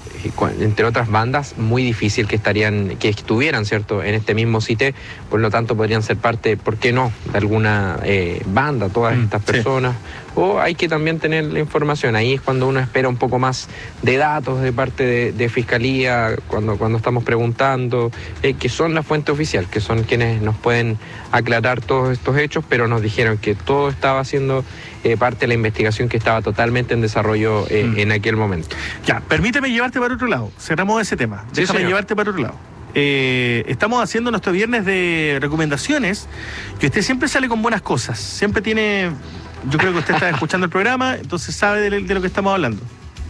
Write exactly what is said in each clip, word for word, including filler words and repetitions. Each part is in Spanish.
entre otras bandas, muy difícil que estarían, que estuvieran, ¿cierto?, en este mismo C I T E, por lo tanto podrían ser parte, ¿por qué no?, de alguna eh, banda, todas mm, estas personas, sí. O hay que también tener la información, ahí es cuando uno espera un poco más de datos de parte de, de Fiscalía, cuando, cuando estamos preguntando, eh, que son la fuente oficial, que son quienes nos pueden aclarar todos estos hechos, pero nos dijeron que todo estaba siendo eh, parte de la investigación, que estaba totalmente en desarrollo eh, mm. en aquel momento. Ya, permíteme llevarte para otro lado, cerramos ese tema, sí, déjame señor. llevarte para otro lado. Eh, estamos haciendo nuestro viernes de recomendaciones, que usted siempre sale con buenas cosas, siempre tiene, yo creo que usted está escuchando el programa, entonces sabe de, de lo que estamos hablando.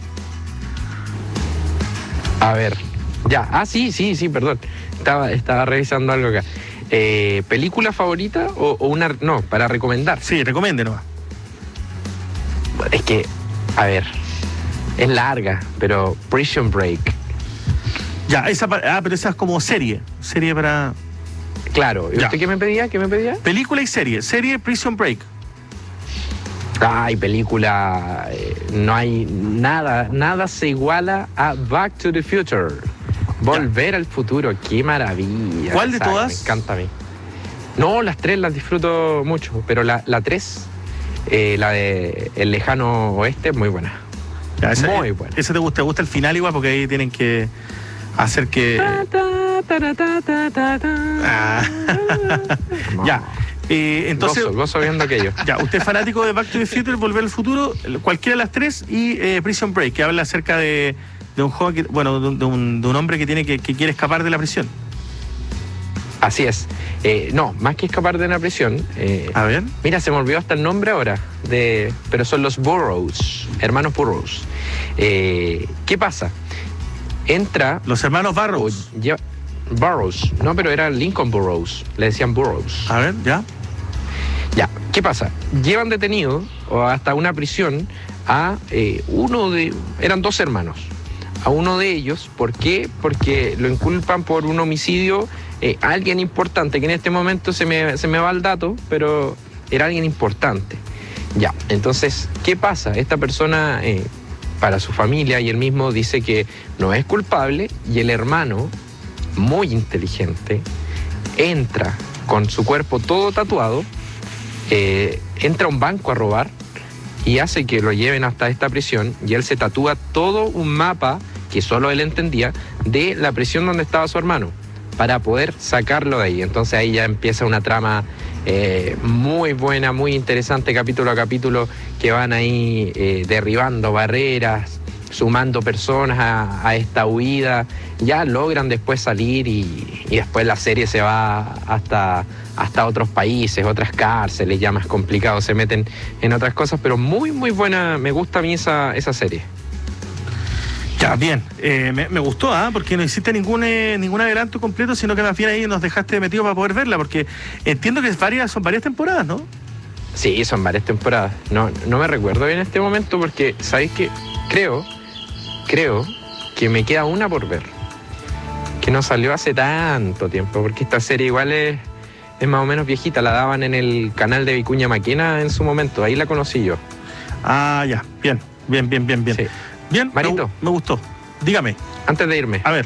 A ver, ya, ah, sí, sí, sí, perdón, estaba, estaba revisando algo acá. Eh, ¿Película favorita o, o una, no, para recomendar? Sí, recomiende nomás. Es que, a ver, es larga, pero Prison Break. Ya, esa, ah, pero esa es como serie, serie para... Claro, ¿y usted qué me pedía? ¿Qué me pedía? Película y serie, serie Prison Break. Ay, película, eh, no hay nada, nada se iguala a Back to the Future. Volver ya. al futuro, qué maravilla. ¿Cuál de saga, todas? Me encanta a mí. No, las tres las disfruto mucho, pero la, la tres, eh, la de El Lejano Oeste, muy buena. Ya, esa, muy buena. ¿Ese te gusta? ¿Te gusta el final igual? Porque ahí tienen que hacer que... Ta, ta, ta, ta, ta, ta, ta. Ah. No. Ya. Eh, entonces, gozo, gozo viendo aquello. Ya, usted es fanático de Back to the Future, Volver al Futuro, cualquiera de las tres, y eh, Prison Break, que habla acerca de, de un joven, que, bueno, de, de, un, de un hombre que tiene que, que quiere escapar de la prisión. Así es. Eh, no, más que escapar de la prisión. Eh, a ver. Mira, se me olvidó hasta el nombre ahora, de, pero son los Burroughs, hermanos Burroughs. Eh, ¿Qué pasa? Entra... Los hermanos Burroughs. O, lleva, Burroughs, no, pero era Lincoln Burroughs, le decían Burroughs. A ver, ya. Ya, ¿qué pasa? Llevan detenido o hasta una prisión a eh, uno de... Eran dos hermanos. A uno de ellos, ¿por qué? Porque lo inculpan por un homicidio eh, a alguien importante, que en este momento se me, se me va el dato, pero era alguien importante. Ya, entonces, ¿qué pasa? Esta persona, eh, para su familia y él mismo, dice que no es culpable, y el hermano, muy inteligente, entra con su cuerpo todo tatuado, eh, entra a un banco a robar y hace que lo lleven hasta esta prisión, y él se tatúa todo un mapa que solo él entendía de la prisión donde estaba su hermano para poder sacarlo de ahí. Entonces ahí ya empieza una trama eh, muy buena, muy interesante, capítulo a capítulo, que van ahí eh, derribando barreras, sumando personas a, a esta huida. Ya logran después salir y, y después la serie se va hasta, hasta otros países, otras cárceles, ya más complicado, se meten en otras cosas, pero muy muy buena, me gusta a mí esa, esa serie. Ya, bien, eh, me, me gustó, ¿ah? ¿eh? Porque no hiciste ningún, eh, ningún adelanto completo, sino que más bien ahí nos dejaste metidos para poder verla, porque entiendo que es varias, son varias temporadas, ¿no? Sí, son varias temporadas, no, no me recuerdo bien en este momento, porque ¿sabéis qué? Creo Creo que me queda una por ver, que no salió hace tanto tiempo, porque esta serie igual es, es más o menos viejita, la daban en el canal de Vicuña Maquena en su momento, ahí la conocí yo. Ah, ya, bien, bien, bien, bien, bien. Sí. Bien, Marito, me, me gustó. Dígame. Antes de irme. A ver.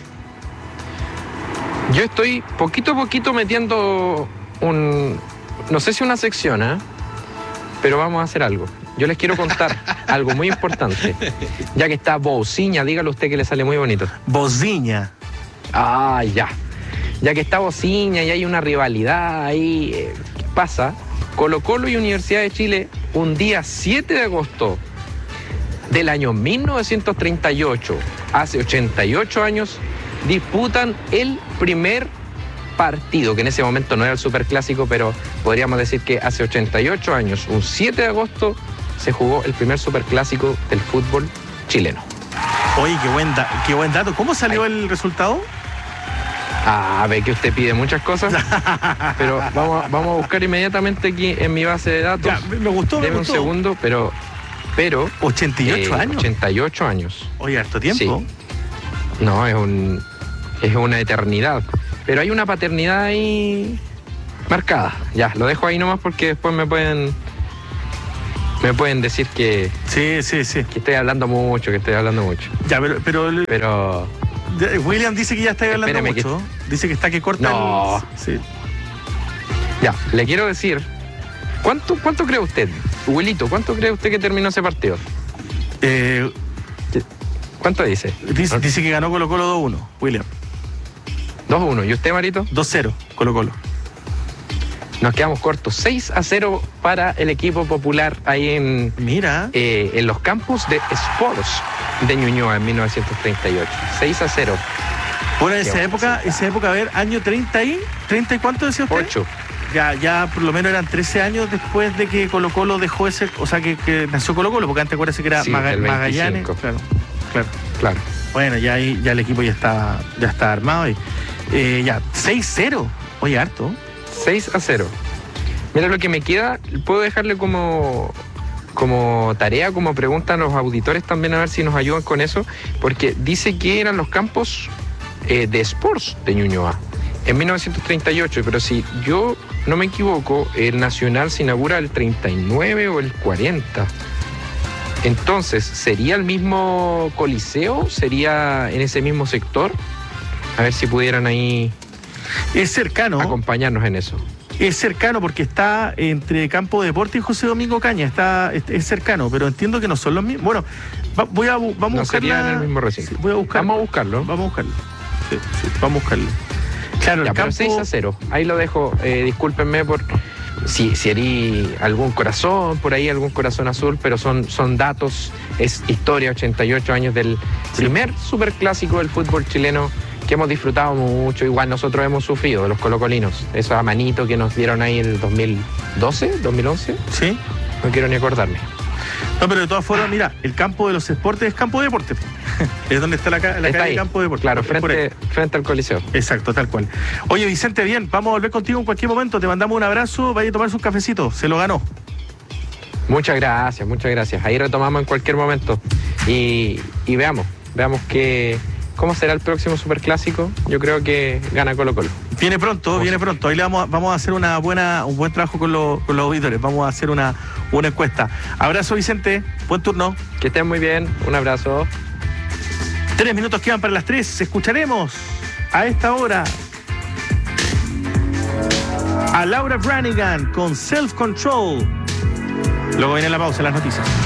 Yo estoy poquito a poquito metiendo un, no sé si una sección, ¿eh? Pero vamos a hacer algo. Yo les quiero contar algo muy importante. Ya que está Bociña, dígalo usted que le sale muy bonito. Bociña. Ah, ya. Ya que está Bociña y hay una rivalidad ahí, eh, ¿qué pasa? Colo-Colo y Universidad de Chile, un día siete de agosto del año mil novecientos treinta y ocho, hace ochenta y ocho años, disputan el primer partido, que en ese momento no era el superclásico, pero podríamos decir que hace ochenta y ocho años, un siete de agosto, se jugó el primer superclásico del fútbol chileno. Oye, qué buen, da- qué buen dato. ¿Cómo salió Ay. el resultado? Ah, ve que usted pide muchas cosas, pero vamos, vamos a buscar inmediatamente aquí en mi base de datos. Ya, me gustó, me Deme gustó. un segundo, pero... pero ¿ochenta y ocho eh, años? ochenta y ocho años. Oye, harto tiempo. Sí. No, es un es una eternidad. Pero hay una paternidad ahí marcada. Ya, lo dejo ahí nomás porque después me pueden Me pueden decir que, Sí, sí, sí. que estoy hablando mucho, que estoy hablando mucho. Ya, pero, pero Pero William dice que ya está hablando Espéreme mucho. Dice que está que corta No. el... Sí. ya, le quiero decir, ¿cuánto, cuánto cree usted, Wilito, cuánto cree usted que terminó ese partido? Eh, ¿Cuánto dice? dice, dice que ganó Colo Colo dos uno, William. dos uno. ¿Y usted, Marito? dos cero, Colo Colo. Nos quedamos cortos. seis a cero para el equipo popular ahí en, Mira. eh, en los campus de Sports de Ñuñoa en mil novecientos treinta y ocho. seis a cero. Bueno, en esa Qué época, bueno. esa época, a ver, año treinta y... ¿treinta y cuánto decía usted? ocho. Ya, ya por lo menos eran trece años después de que Colo Colo dejó ese... O sea, que, que nació Colo Colo, porque antes acuérdese que era Sí, Maga- el Magallanes. veinticinco. Claro, claro. Claro. Bueno, ya ahí ya el equipo ya está, ya está armado. Y, eh, ya, seis cero. Oye, harto. seis a cero. Mira, lo que me queda, puedo dejarle como, como tarea, como pregunta a los auditores también, a ver si nos ayudan con eso, porque dice que eran los campos eh, de Sports de Ñuñoa en mil novecientos treinta y ocho, pero si yo no me equivoco, el Nacional se inaugura el treinta y nueve o el cuarenta. Entonces, ¿sería el mismo Coliseo? ¿Sería en ese mismo sector? A ver si pudieran ahí Es cercano. acompañarnos en eso. Es cercano porque está entre Campo de Deporte y José Domingo Caña. Está, es, es cercano, pero entiendo que no son los mismos. Bueno, va- voy a, bu- vamos No a buscar. sería en el mismo recinto. Voy a buscar. Vamos a buscarlo. Vamos a buscarlo. Sí, sí, vamos a buscarlo. Claro, Ya, el pero campo. seis a cero. Ahí lo dejo. Eh, discúlpenme por si, si herí algún corazón, por ahí algún corazón azul, pero son, son datos, es historia, ochenta y ocho años del primer superclásico del fútbol chileno que hemos disfrutado mucho. Igual nosotros hemos sufrido de los colocolinos. Esos a manito que nos dieron ahí el dos mil doce, dos mil once. Sí. No quiero ni acordarme. No, pero de todas formas, mira, el campo de los deportes es campo de deporte. Es donde está la, ca- la Está calle ahí. campo de deporte. Claro, Es por ahí. frente, frente al Coliseo. Exacto, tal cual. Oye, Vicente, bien, vamos a volver contigo en cualquier momento. Te mandamos un abrazo, vaya a tomarse un cafecito. Se lo ganó. Muchas gracias, muchas gracias. Ahí retomamos en cualquier momento. Y, y veamos, veamos que, cómo será el próximo superclásico. Yo creo que gana Colo Colo. Viene pronto, Vamos. viene pronto. Ahí le vamos, a- vamos a hacer una buena, un buen trabajo con, los- con los auditores. Vamos a hacer una, una encuesta. Abrazo, Vicente. Buen turno. Que estén muy bien. Un abrazo. Tres minutos quedan para las tres. Escucharemos a esta hora a Laura Branigan con Self Control. Luego viene la pausa, las noticias.